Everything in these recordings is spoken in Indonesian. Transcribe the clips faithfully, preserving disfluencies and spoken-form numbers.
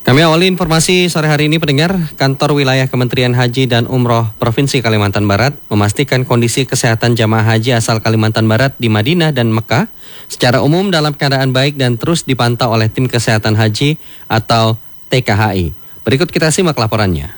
Kami awali informasi sore hari ini pendengar, Kantor Wilayah Kementerian Haji dan Umroh Provinsi Kalimantan Barat memastikan kondisi kesehatan jamaah haji asal Kalimantan Barat di Madinah dan Mekah secara umum dalam keadaan baik dan terus dipantau oleh Tim Kesehatan Haji atau T K H I. Berikut kita simak laporannya.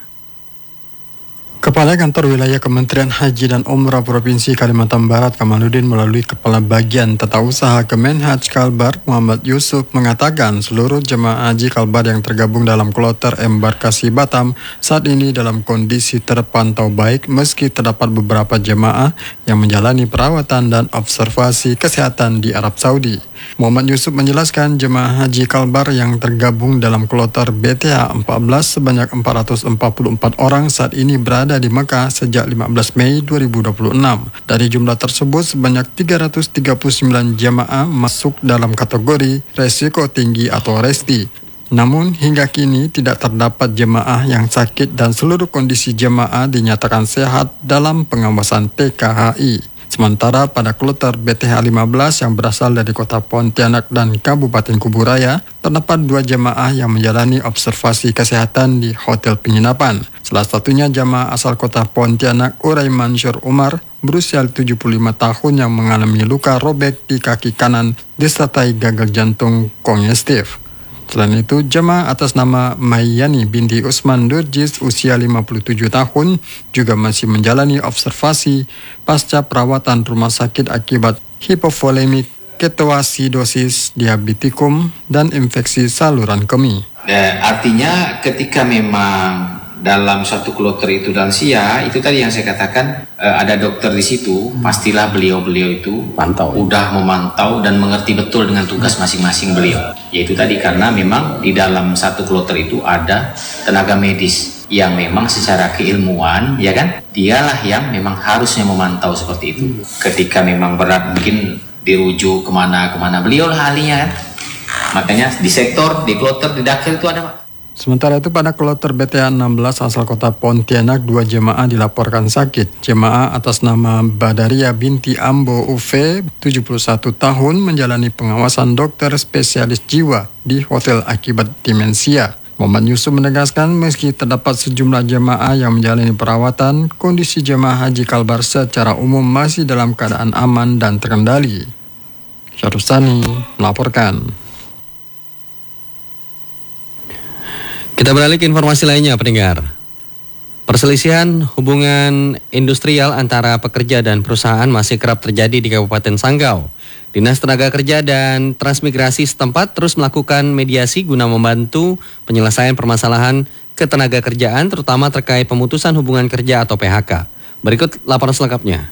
Kepala Kantor Wilayah Kementerian Haji dan Umrah Provinsi Kalimantan Barat Kamaluddin melalui Kepala Bagian Tata Usaha Kemenhaj Kalbar Muhammad Yusuf mengatakan seluruh jemaah haji Kalbar yang tergabung dalam kloter embarkasi Batam saat ini dalam kondisi terpantau baik meski terdapat beberapa jemaah yang menjalani perawatan dan observasi kesehatan di Arab Saudi. Muhammad Yusuf menjelaskan jemaah haji Kalbar yang tergabung dalam kloter B T H empat belas sebanyak empat ratus empat puluh empat orang saat ini berada di Mekah sejak lima belas Mei dua ribu dua puluh enam. Dari jumlah tersebut, sebanyak tiga ratus tiga puluh sembilan jemaah masuk dalam kategori resiko tinggi atau resti. Namun, hingga kini tidak terdapat jemaah yang sakit dan seluruh kondisi jemaah dinyatakan sehat dalam pengawasan T K H I. Sementara pada kloter B T H lima belas yang berasal dari kota Pontianak dan Kabupaten Kuburaya, terdapat dua jemaah yang menjalani observasi kesehatan di hotel penginapan. Salah satunya jemaah asal kota Pontianak Uray Mansur Umar berusia tujuh puluh lima tahun yang mengalami luka robek di kaki kanan disertai gagal jantung kongestif. Selain itu, jemaah atas nama Mayani binti Usman Durjis usia lima puluh tujuh tahun juga masih menjalani observasi pasca perawatan rumah sakit akibat hipovolemik, ketoasidosis, diabetikum, dan infeksi saluran kemih. Ya, artinya ketika memang dalam satu kloter itu lansia, itu tadi yang saya katakan eh, ada dokter di situ, hmm. pastilah beliau-beliau itu Pantau, udah ya. memantau dan mengerti betul dengan tugas masing-masing beliau. Yaitu tadi karena memang di dalam satu kloter itu ada tenaga medis yang memang secara keilmuan, ya kan, dialah yang memang harusnya memantau seperti itu. Hmm. Ketika memang berat mungkin dirujuk kemana-kemana, beliau lah ahlinya kan. Makanya di sektor, di kloter, di dakil itu ada Pak. Sementara itu pada kloter B T H enam belas asal kota Pontianak, dua jemaah dilaporkan sakit. Jemaah atas nama Badaria binti Ambo U V, tujuh puluh satu tahun, menjalani pengawasan dokter spesialis jiwa di hotel akibat demensia. Muhammad Yusuf menegaskan meski terdapat sejumlah jemaah yang menjalani perawatan, kondisi jemaah haji Kalbar secara umum masih dalam keadaan aman dan terkendali. Syarustani melaporkan. Kita beralih ke informasi lainnya, pendengar. Perselisihan hubungan industrial antara pekerja dan perusahaan masih kerap terjadi di Kabupaten Sanggau. Dinas Tenaga Kerja dan Transmigrasi setempat terus melakukan mediasi guna membantu penyelesaian permasalahan ketenaga kerjaan, terutama terkait pemutusan hubungan kerja atau P H K. Berikut laporan selengkapnya.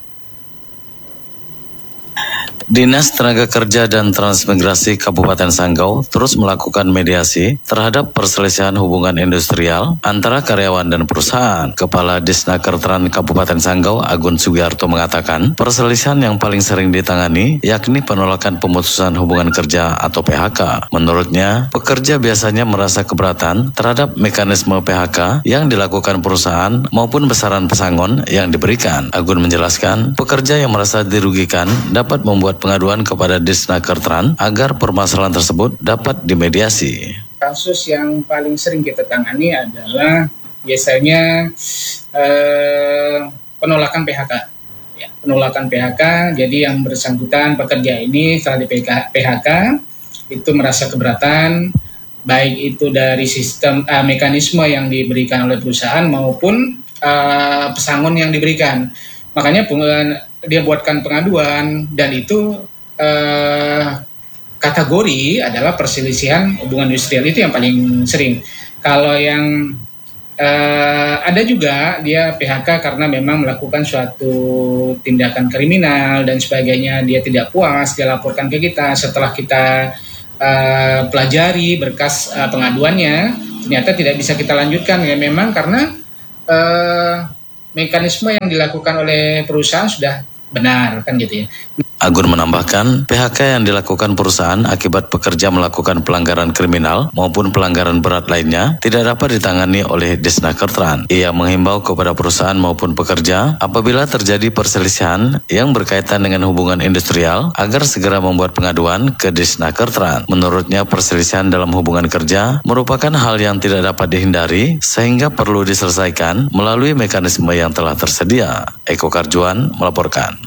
Dinas Tenaga Kerja dan Transmigrasi Kabupaten Sanggau terus melakukan mediasi terhadap perselisihan hubungan industrial antara karyawan dan perusahaan. Kepala Disnaker Tran Kabupaten Sanggau, Agun Sugiarto, mengatakan perselisihan yang paling sering ditangani yakni penolakan pemutusan hubungan kerja atau P H K. Menurutnya, pekerja biasanya merasa keberatan terhadap mekanisme P H K yang dilakukan perusahaan maupun besaran pesangon yang diberikan. Agun menjelaskan, pekerja yang merasa dirugikan dapat membuat pengaduan kepada Disnaker Tran agar permasalahan tersebut dapat dimediasi. Kasus yang paling sering kita tangani adalah biasanya eh, penolakan P H K. Ya, penolakan P H K, jadi yang bersangkutan pekerja ini setelah di P H K itu merasa keberatan, baik itu dari sistem eh, mekanisme yang diberikan oleh perusahaan maupun eh, pesangon yang diberikan. Makanya dia buatkan pengaduan dan itu eh, kategori adalah perselisihan hubungan industrial, itu yang paling sering. Kalau yang eh, ada juga dia P H K karena memang melakukan suatu tindakan kriminal dan sebagainya, dia tidak puas, dia laporkan ke kita. Setelah kita eh, pelajari berkas eh, pengaduannya, ternyata tidak bisa kita lanjutkan ya, memang karena eh, mekanisme yang dilakukan oleh perusahaan sudah benar kan gitu ya. Agun menambahkan, P H K yang dilakukan perusahaan akibat pekerja melakukan pelanggaran kriminal maupun pelanggaran berat lainnya tidak dapat ditangani oleh Disnaker Trans. Ia menghimbau kepada perusahaan maupun pekerja apabila terjadi perselisihan yang berkaitan dengan hubungan industrial agar segera membuat pengaduan ke Disnaker Trans. Menurutnya, perselisihan dalam hubungan kerja merupakan hal yang tidak dapat dihindari sehingga perlu diselesaikan melalui mekanisme yang telah tersedia. Eko Karjuan melaporkan.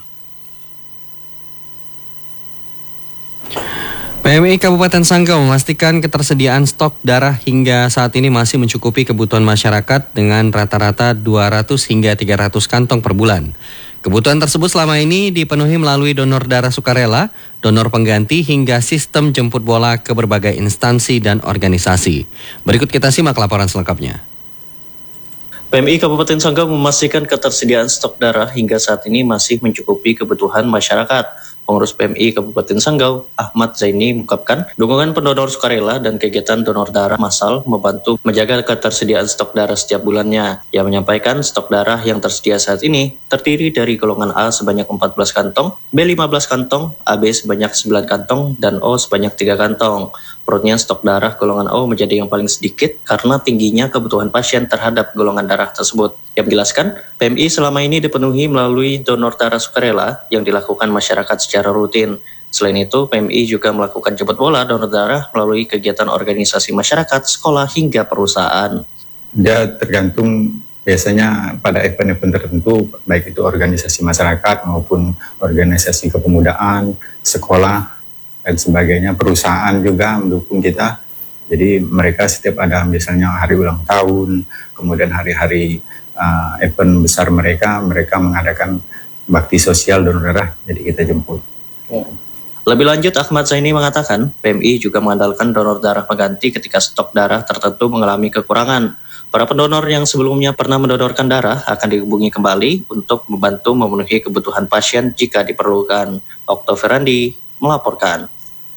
P M I Kabupaten Sanggau memastikan ketersediaan stok darah hingga saat ini masih mencukupi kebutuhan masyarakat dengan rata-rata dua ratus hingga tiga ratus kantong per bulan. Kebutuhan tersebut selama ini dipenuhi melalui donor darah sukarela, donor pengganti hingga sistem jemput bola ke berbagai instansi dan organisasi. Berikut kita simak laporan selengkapnya. P M I Kabupaten Sanggau memastikan ketersediaan stok darah hingga saat ini masih mencukupi kebutuhan masyarakat. Pengurus P M I Kabupaten Sanggau, Ahmad Zaini, mengungkapkan dukungan pendonor sukarela dan kegiatan donor darah massal membantu menjaga ketersediaan stok darah setiap bulannya. Ia menyampaikan stok darah yang tersedia saat ini terdiri dari golongan A sebanyak empat belas kantong, B lima belas kantong, A B sebanyak sembilan kantong, dan O sebanyak tiga kantong. Perutnya stok darah golongan O menjadi yang paling sedikit karena tingginya kebutuhan pasien terhadap golongan darah tersebut. Ia menjelaskan, P M I selama ini dipenuhi melalui donor darah sukarela yang dilakukan masyarakat secara rutin. Selain itu, P M I juga melakukan jemput bola donor darah melalui kegiatan organisasi masyarakat, sekolah, hingga perusahaan. Dia tergantung biasanya pada event-event tertentu, baik itu organisasi masyarakat maupun organisasi kepemudaan, sekolah, dan sebagainya. Perusahaan juga mendukung kita. Jadi mereka setiap ada misalnya hari ulang tahun, kemudian hari-hari uh, event besar mereka, mereka mengadakan bakti sosial donor darah, jadi kita jemput. Lebih lanjut, Ahmad Zaini mengatakan, P M I juga mengandalkan donor darah pengganti ketika stok darah tertentu mengalami kekurangan. Para pendonor yang sebelumnya pernah mendonorkan darah akan dihubungi kembali untuk membantu memenuhi kebutuhan pasien jika diperlukan. Okto Ferandi melaporkan.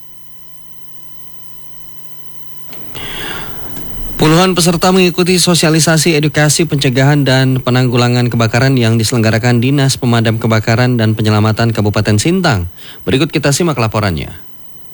Puluhan peserta mengikuti sosialisasi edukasi pencegahan dan penanggulangan kebakaran yang diselenggarakan Dinas Pemadam Kebakaran dan Penyelamatan Kabupaten Sintang. Berikut kita simak laporannya.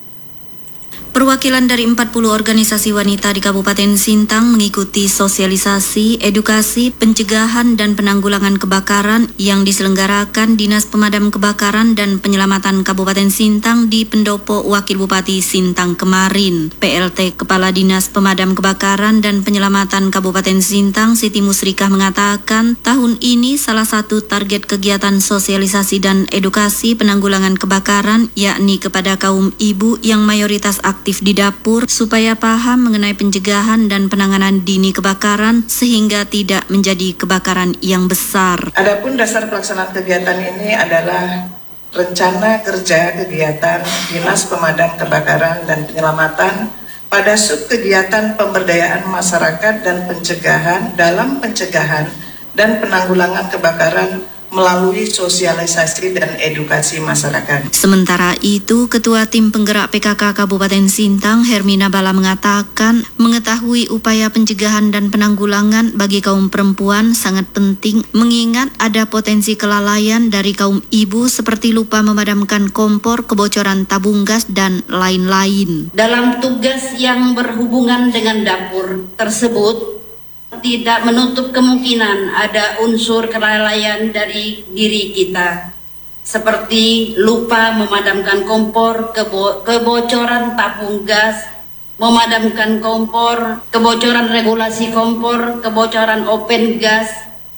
Perwakilan dari empat puluh organisasi wanita di Kabupaten Sintang mengikuti sosialisasi, edukasi, pencegahan dan penanggulangan kebakaran yang diselenggarakan Dinas Pemadam Kebakaran dan Penyelamatan Kabupaten Sintang di Pendopo Wakil Bupati Sintang kemarin. P L T Kepala Dinas Pemadam Kebakaran dan Penyelamatan Kabupaten Sintang, Siti Musrikah, mengatakan tahun ini salah satu target kegiatan sosialisasi dan edukasi penanggulangan kebakaran yakni kepada kaum ibu yang mayoritas aktif aktif di dapur supaya paham mengenai pencegahan dan penanganan dini kebakaran sehingga tidak menjadi kebakaran yang besar. Adapun dasar pelaksanaan kegiatan ini adalah rencana kerja kegiatan Dinas Pemadam Kebakaran dan Penyelamatan pada sub kegiatan pemberdayaan masyarakat dan pencegahan dalam pencegahan dan penanggulangan kebakaran melalui sosialisasi dan edukasi masyarakat. Sementara itu, Ketua Tim Penggerak P K K Kabupaten Sintang, Hermina Bala, mengatakan mengetahui upaya pencegahan dan penanggulangan bagi kaum perempuan sangat penting mengingat ada potensi kelalaian dari kaum ibu seperti lupa memadamkan kompor, kebocoran tabung gas, dan lain-lain. Dalam tugas yang berhubungan dengan dapur tersebut, tidak menutup kemungkinan ada unsur kelalaian dari diri kita, seperti lupa memadamkan kompor, kebo kebocoran tabung gas, memadamkan kompor, kebocoran regulasi kompor, kebocoran open gas,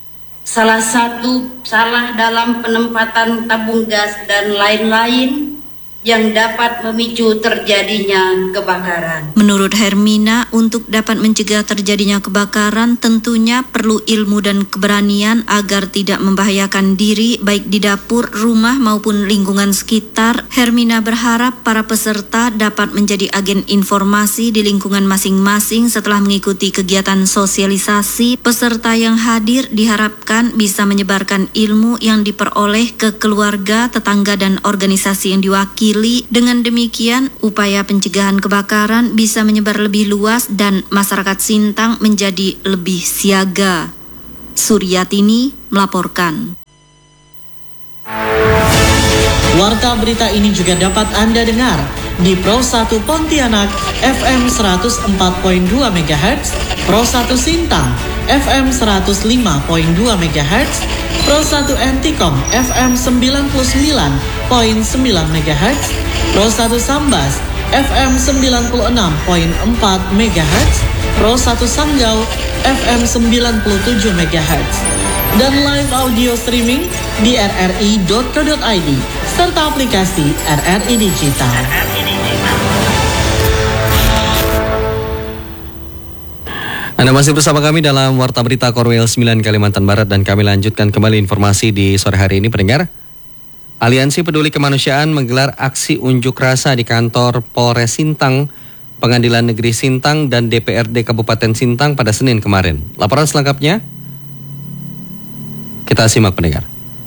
salah satu salah dalam penempatan tabung gas, dan lain-lain yang dapat memicu terjadinya kebakaran. Menurut Hermina, untuk dapat mencegah terjadinya kebakaran tentunya perlu ilmu dan keberanian agar tidak membahayakan diri baik di dapur, rumah maupun lingkungan sekitar. Hermina berharap para peserta dapat menjadi agen informasi di lingkungan masing-masing setelah mengikuti kegiatan sosialisasi. Peserta yang hadir diharapkan bisa menyebarkan ilmu yang diperoleh ke keluarga, tetangga, dan organisasi yang diwakili. Dengan demikian, upaya pencegahan kebakaran bisa menyebar lebih luas dan masyarakat Sintang menjadi lebih siaga. Suryatini melaporkan. Warta berita ini juga dapat Anda dengar di Pro satu Pontianak F M seratus empat koma dua megahertz, Pro satu Sintang F M seratus lima koma dua megahertz, Pro satu Antikom F M sembilan puluh sembilan koma sembilan megahertz, Pro satu Sambas F M sembilan puluh enam koma empat megahertz, Pro satu Sanggau F M sembilan puluh tujuh megahertz, dan live audio streaming di r r i dot co dot i d serta aplikasi R R I Digital. Anda masih bersama kami dalam Warta Berita Korwil sembilan Kalimantan Barat, dan kami lanjutkan kembali informasi di sore hari ini, pendengar. Aliansi Peduli Kemanusiaan menggelar aksi unjuk rasa di kantor Polres Sintang, Pengadilan Negeri Sintang, dan D P R D Kabupaten Sintang pada Senin kemarin. Laporan selengkapnya kita simak, pendengar.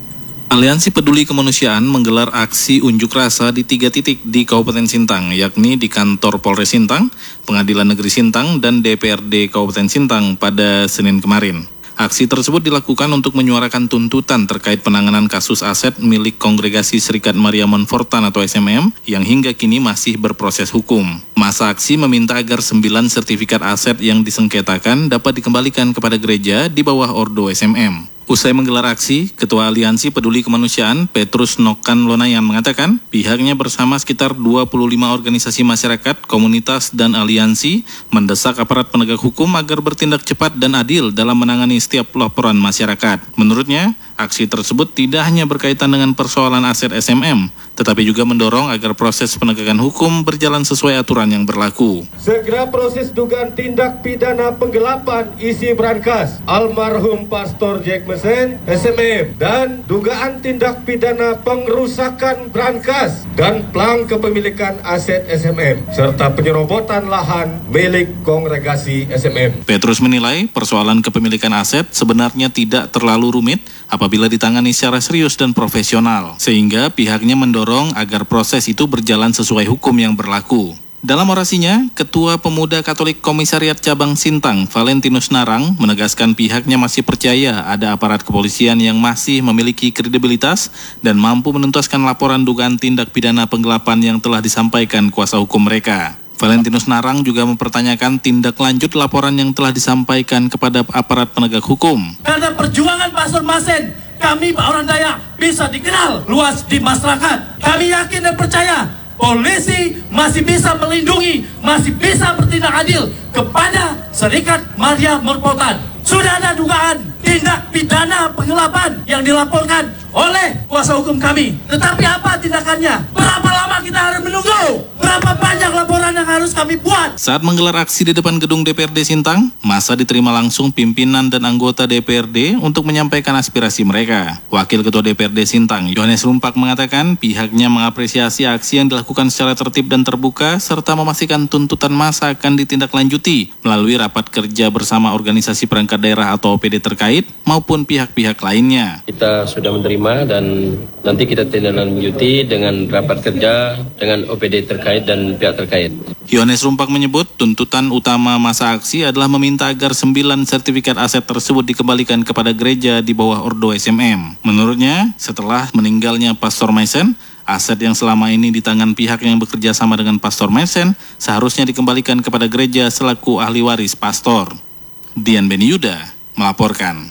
Aliansi Peduli Kemanusiaan menggelar aksi unjuk rasa di tiga titik di Kabupaten Sintang, yakni di kantor Polres Sintang, Pengadilan Negeri Sintang, dan D P R D Kabupaten Sintang pada Senin kemarin. Aksi tersebut dilakukan untuk menyuarakan tuntutan terkait penanganan kasus aset milik Kongregasi Serikat Maria Montfortan atau S M M yang hingga kini masih berproses hukum. Masa aksi meminta agar sembilan sertifikat aset yang disengketakan dapat dikembalikan kepada gereja di bawah Ordo S M M. Usai menggelar aksi, Ketua Aliansi Peduli Kemanusiaan Petrus Nokan Lonayan mengatakan pihaknya bersama sekitar dua puluh lima organisasi masyarakat, komunitas, dan aliansi mendesak aparat penegak hukum agar bertindak cepat dan adil dalam menangani setiap laporan masyarakat. Menurutnya, aksi tersebut tidak hanya berkaitan dengan persoalan aset S M M, tetapi juga mendorong agar proses penegakan hukum berjalan sesuai aturan yang berlaku. Segera proses dugaan tindak pidana penggelapan isi brankas almarhum Pastor Jack Mesin S M M dan dugaan tindak pidana pengrusakan brankas dan plang kepemilikan aset S M M serta penyerobotan lahan milik Kongregasi S M M. Petrus menilai persoalan kepemilikan aset sebenarnya tidak terlalu rumit apabila ditangani secara serius dan profesional, sehingga pihaknya mendorong agar proses itu berjalan sesuai hukum yang berlaku. Dalam orasinya, Ketua Pemuda Katolik Komisariat Cabang Sintang, Valentinus Narang, menegaskan pihaknya masih percaya ada aparat kepolisian yang masih memiliki kredibilitas dan mampu menuntaskan laporan dugaan tindak pidana penggelapan yang telah disampaikan kuasa hukum mereka. Valentinus Narang juga mempertanyakan tindak lanjut laporan yang telah disampaikan kepada aparat penegak hukum. Karena perjuangan Pastor Masen, kami Pak Orang Dayak bisa dikenal luas di masyarakat. Kami yakin dan percaya polisi masih bisa melindungi, masih bisa bertindak adil kepada Serikat Maria Montfortan. Sudah ada dugaan tindak pidana penggelapan yang dilaporkan oleh kuasa hukum kami. Tetapi apa tindakannya? Berapa lama kita harus menunggu? Berapa banyak laporan yang harus kami buat? Saat menggelar aksi di depan gedung D P R D Sintang, masa diterima langsung pimpinan dan anggota D P R D untuk menyampaikan aspirasi mereka. Wakil Ketua D P R D Sintang, Yohanes Rumpak, mengatakan pihaknya mengapresiasi aksi yang dilakukan secara tertib dan terbuka serta memastikan tuntutan massa akan ditindaklanjuti melalui rapat kerja bersama organisasi perangkat daerah atau O P D terkait maupun pihak-pihak lainnya. Kita sudah menerima dan nanti kita tindak-lanjuti dengan rapat kerja dengan O P D terkait dan pihak terkait. Yohanes Rumpak menyebut tuntutan utama masa aksi adalah meminta agar sembilan sertifikat aset tersebut dikembalikan kepada gereja di bawah Ordo S M M. Menurutnya, setelah meninggalnya Pastor Mason, aset yang selama ini di tangan pihak yang bekerja sama dengan Pastor Mason seharusnya dikembalikan kepada gereja selaku ahli waris pastor. Dian Beniyuda melaporkan.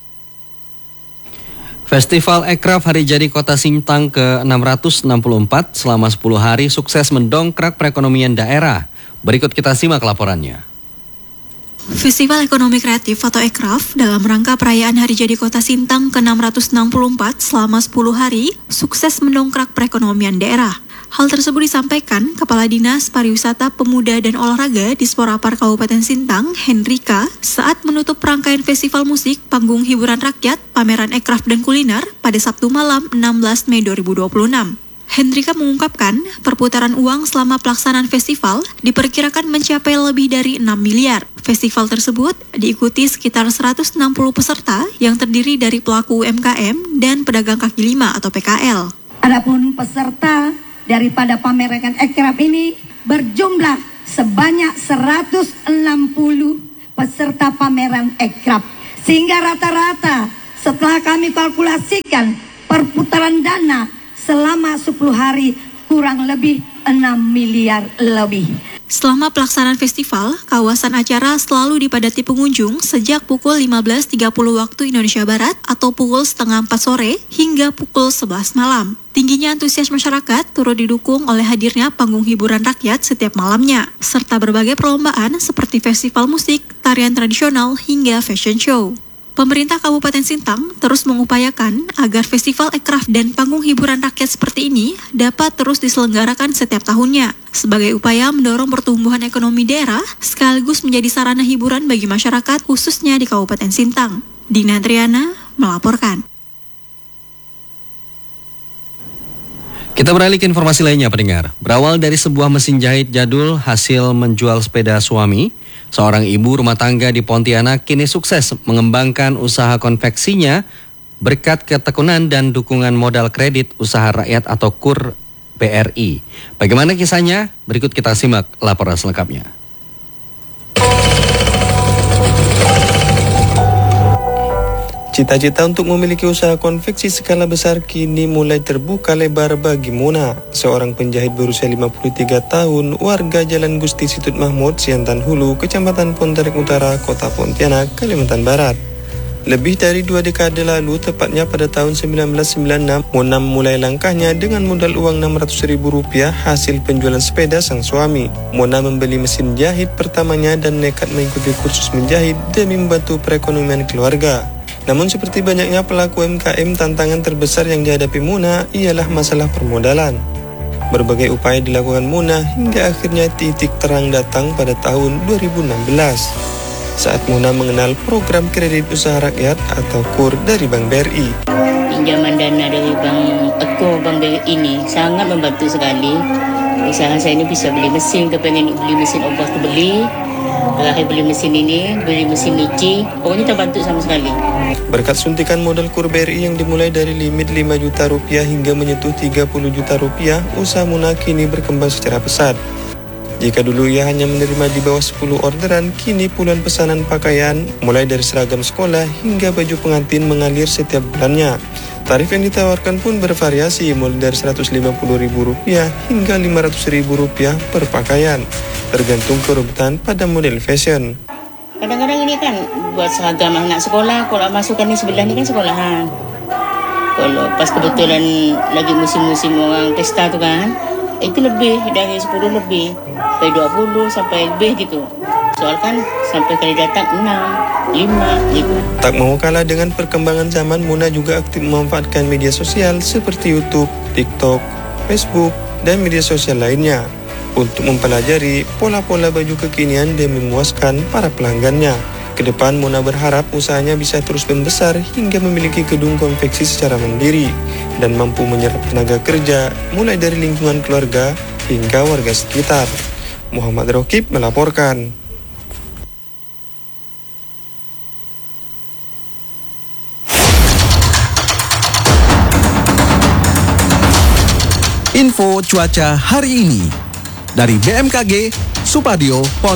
Festival Ekraf Hari Jadi Kota Sintang ke enam ratus enam puluh empat selama sepuluh hari sukses mendongkrak perekonomian daerah. Berikut kita simak laporannya. Festival Ekonomi Kreatif atau Ekraf dalam rangka perayaan Hari Jadi Kota Sintang ke enam ratus enam puluh empat selama sepuluh hari sukses mendongkrak perekonomian daerah. Hal tersebut disampaikan Kepala Dinas Pariwisata, Pemuda, dan Olahraga Disporapar Kabupaten Sintang, Hendrika, saat menutup rangkaian festival musik, panggung hiburan rakyat, pameran ekraf dan kuliner pada Sabtu malam enam belas Mei dua ribu dua puluh enam. Hendrika mengungkapkan perputaran uang selama pelaksanaan festival diperkirakan mencapai lebih dari enam miliar. Festival tersebut diikuti sekitar seratus enam puluh peserta yang terdiri dari pelaku U M K M dan pedagang kaki lima atau P K L. Adapun peserta daripada pameran ekraf ini berjumlah sebanyak seratus enam puluh peserta pameran ekraf. Sehingga rata-rata setelah kami kalkulasikan perputaran dana selama sepuluh hari kurang lebih enam miliar lebih. Selama pelaksanaan festival, kawasan acara selalu dipadati pengunjung sejak pukul lima belas tiga puluh waktu Indonesia Barat atau pukul setengah empat sore hingga pukul sebelas malam. Tingginya antusias masyarakat turut didukung oleh hadirnya panggung hiburan rakyat setiap malamnya, serta berbagai perlombaan seperti festival musik, tarian tradisional, hingga fashion show. Pemerintah Kabupaten Sintang terus mengupayakan agar festival ekraf dan panggung hiburan rakyat seperti ini dapat terus diselenggarakan setiap tahunnya, sebagai upaya mendorong pertumbuhan ekonomi daerah sekaligus menjadi sarana hiburan bagi masyarakat khususnya di Kabupaten Sintang. Dina Triana melaporkan. Kita beralih ke informasi lainnya, pendengar. Berawal dari sebuah mesin jahit jadul hasil menjual sepeda suami, seorang ibu rumah tangga di Pontianak kini sukses mengembangkan usaha konveksinya berkat ketekunan dan dukungan modal kredit usaha rakyat atau K U R B R I. Bagaimana kisahnya? Berikut kita simak laporan selengkapnya. Cita-cita untuk memiliki usaha konveksi skala besar kini mulai terbuka lebar bagi Mona, seorang penjahit berusia lima puluh tiga tahun, warga Jalan Gusti Situt Mahmud, Siantan Hulu, Kecamatan Pontianak Utara, Kota Pontianak, Kalimantan Barat. Lebih dari dua dekade lalu, tepatnya pada tahun seribu sembilan ratus sembilan puluh enam, Mona memulai langkahnya dengan modal uang enam ratus ribu rupiah hasil penjualan sepeda sang suami. Mona membeli mesin jahit pertamanya dan nekat mengikuti kursus menjahit demi membantu perekonomian keluarga. Namun seperti banyaknya pelaku U M K M, tantangan terbesar yang dihadapi Mona ialah masalah permodalan. Berbagai upaya dilakukan Mona hingga akhirnya titik terang datang pada tahun dua ribu enam belas. Saat Mona mengenal program kredit usaha rakyat atau K U R dari Bank B R I. Pinjaman dana dari Bank Eko Bank B R I ini sangat membantu sekali. Usaha saya ini bisa beli mesin, kepengen beli mesin obat tu beli. Terakhir beli mesin ini, beli mesin nyuci, pokoknya terbantu sama sekali. Berkat suntikan modal K U R B R I yang dimulai dari limit lima juta rupiah hingga menyentuh tiga puluh juta rupiah, usaha Mona kini berkembang secara pesat. Jika dulu ia hanya menerima di bawah sepuluh orderan, kini puluhan pesanan pakaian, mulai dari seragam sekolah hingga baju pengantin mengalir setiap bulannya. Tarif yang ditawarkan pun bervariasi, mulai dari seratus lima puluh ribu rupiah hingga lima ratus ribu rupiah per pakaian, tergantung kerumitan pada model fashion. Kadang-kadang ini kan buat seragam anak sekolah, kalau masukkan di sebelah ini kan sekolahan. Kalau pas kebetulan lagi musim-musim orang pesta tu kan, itu lebih dari sepuluh lebih, sampai dua puluh sampai lebih gitu. Soal kan sampai kali datang enam, lima gitu. Tak mau kalah dengan perkembangan zaman, Mona juga aktif memanfaatkan media sosial seperti YouTube, TikTok, Facebook, dan media sosial lainnya untuk mempelajari pola-pola baju kekinian dan memuaskan para pelanggannya. Kedepan Mona berharap usahanya bisa terus membesar hingga memiliki gedung konveksi secara mandiri dan mampu menyerap tenaga kerja mulai dari lingkungan keluarga hingga warga sekitar. Muhammad Rokib melaporkan. Info cuaca hari ini dari B M K G Supadio Pontianak.